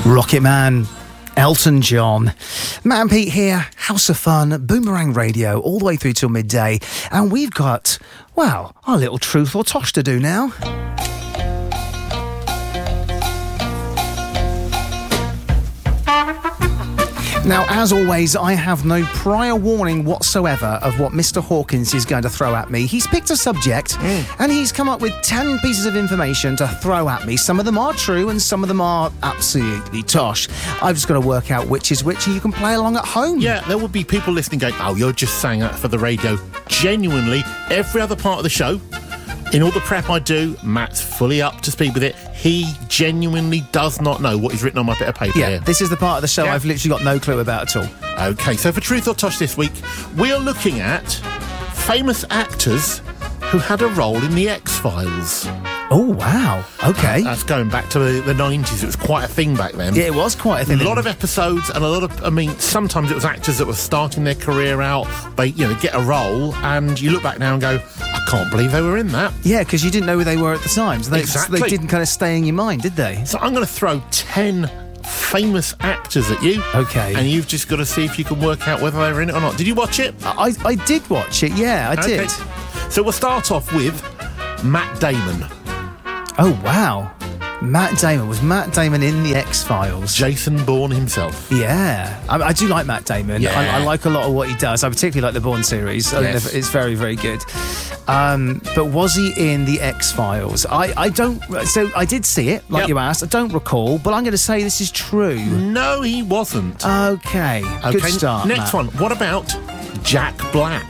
Rocket Man, Elton John. Matt and Pete here, House of Fun, Boomerang Radio, all the way through till midday. And we've got, well, our little truth or tosh to do now. Now, as always, I have no prior warning whatsoever of what Mr. Hawkins is going to throw at me. He's picked a subject and he's come up with 10 pieces of information to throw at me. Some of them are true and some of them are absolutely tosh. I've just got to work out which is which, and you can play along at home. Yeah, there will be people listening going, oh, you're just saying that for the radio. Genuinely, every other part of the show, in all the prep I do, Matt's fully up to speed with it. He genuinely does not know what is written on my bit of paper here. This is the part of the show I've literally got no clue about at all. OK, so for Truth or Tosh this week, we are looking at famous actors who had a role in The X-Files. Oh, wow. OK. That's going back to the 90s. It was quite a thing back then. Yeah, it was quite a thing. A lot of episodes and a lot of, I mean, sometimes it was actors that were starting their career out, they, you know, get a role, and you look back now and go, I can't believe they were in that. Yeah, because you didn't know who they were at the time. So Exactly. They didn't kind of stay in your mind, did they? So I'm going to throw 10 famous actors at you. OK. And you've just got to see if you can work out whether they were in it or not. Did you watch it? I did watch it, yeah, I did. So we'll start off with Matt Damon. Oh, wow. Matt Damon. Was Matt Damon in The X-Files? Jason Bourne himself. Yeah. I do like Matt Damon. Yeah. I like a lot of what he does. I particularly like the Bourne series. Yes. It's very, very good. But was he in The X-Files? I don't... So I did see it, like you asked. I don't recall, but I'm going to say this is true. No, he wasn't. OK. Good start, Next one. What about Jack Black?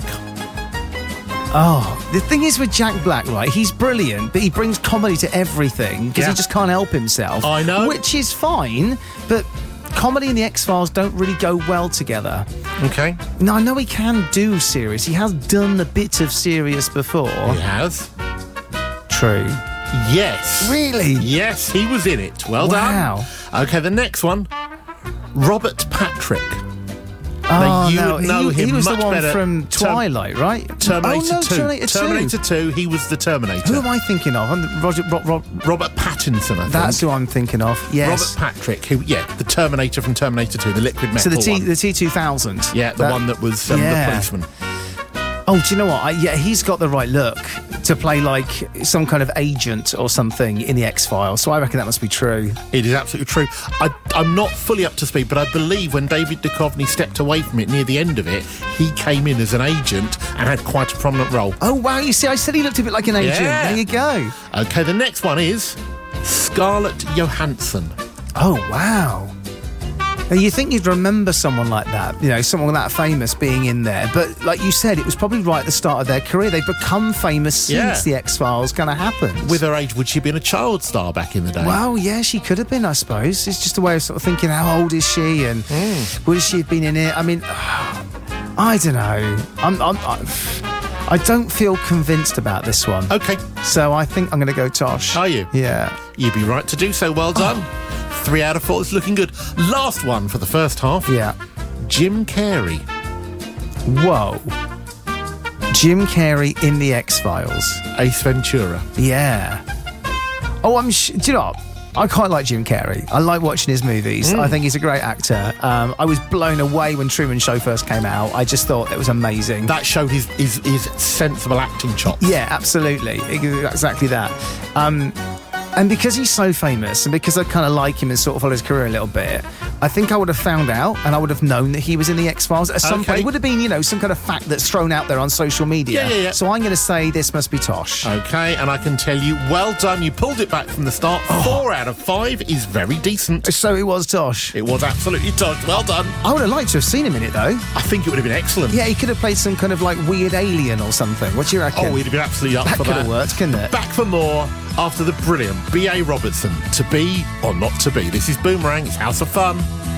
Oh, the thing is with Jack Black, right, he's brilliant, but he brings comedy to everything because he just can't help himself. I know. Which is fine, but comedy and The X-Files don't really go well together. OK. Now, I know he can do serious. He has done a bit of serious before. He has. True. Yes. Really? Yes, he was in it. Well Wow. done. OK, the next one. Robert Patrick. Oh, Now, you no, would know he him was much the one better. from Twilight, right? Terminator 2. Terminator 2. Terminator 2, he was the Terminator. Who am I thinking of? Robert Pattinson, I think. That's who I'm thinking of, yes. Robert Patrick, who, the Terminator from Terminator 2, the liquid metal So the one. T-2000. Yeah, the one that was the policeman. Oh, do you know what? He's got the right look to play like some kind of agent or something in the X-Files, so I reckon that must be true. It is absolutely true. I'm not fully up to speed, but I believe when David Duchovny stepped away from it near the end of it, he came in as an agent and had quite a prominent role. Oh, wow, you see, I said he looked a bit like an agent. Yeah. There you go. OK, the next one is Scarlett Johansson. Oh, wow. Now, you think you'd remember someone like that, you know, someone that famous being in there, but like you said, it was probably right at the start of their career. They've become famous since the X-Files kind of happened. With her age, would she have been a child star back in the day? Well, yeah, she could have been, I suppose. It's just a way of sort of thinking, how old is she and would she have been in it? I mean, I don't know. I don't feel convinced about this one. OK. So I think I'm going to go Tosh. Are you? Yeah. You'd be right to do so. Well done. 3 out of 4. It's looking good. Last one for the first half. Yeah. Jim Carrey. Whoa. Jim Carrey in The X-Files. Ace Ventura. Yeah. Oh, do you know what? I quite like Jim Carrey. I like watching his movies. I think he's a great actor. I was blown away when Truman Show first came out. I just thought it was amazing. That showed his sensible acting chops. Yeah, absolutely. Exactly that. And because he's so famous and because I kind of like him and sort of follow his career a little bit, I think I would have found out and I would have known that he was in the X-Files at some point. It would have been, you know, some kind of fact that's thrown out there on social media. Yeah. So I'm going to say this must be Tosh. OK, and I can tell you, well done. You pulled it back from the start. 4 out of 5 is very decent. So it was Tosh. It was absolutely Tosh. Well done. I would have liked to have seen him in it, though. I think it would have been excellent. Yeah, he could have played some kind of like weird alien or something. What do you reckon? Oh, he'd have been absolutely up for that. That could have worked, couldn't it? Back for more after the brilliant B.A. Robertson. To be or not to be. This is Boomerang. It's House of Fun.